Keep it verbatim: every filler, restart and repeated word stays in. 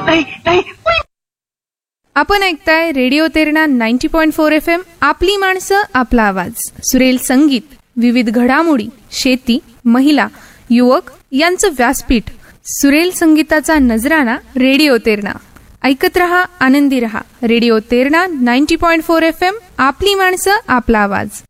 नाही नाही. आपण ऐकताय radio Terna ninety point four F M. आपली माणसं आपला आवाज. सुरेल संगीत, विविध घडामोडी, शेती, महिला, युवक यांचं व्यासपीठ. सुरेल संगीताचा नजराणा रेडिओ तेरणा. ऐकत रहा, आनंदी रहा. Radio Terna ninety point four F M. आपली माणसं आपला आवाज.